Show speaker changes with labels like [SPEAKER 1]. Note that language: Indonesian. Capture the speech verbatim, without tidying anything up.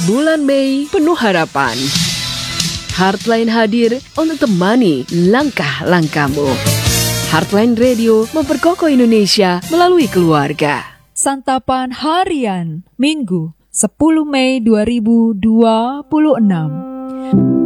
[SPEAKER 1] Bulan Mei penuh harapan. Heartline hadir untuk temani langkah-langkahmu. Heartline Radio memperkokoh Indonesia melalui keluarga.
[SPEAKER 2] Santapan Harian Minggu sepuluh Mei dua ribu dua puluh enam.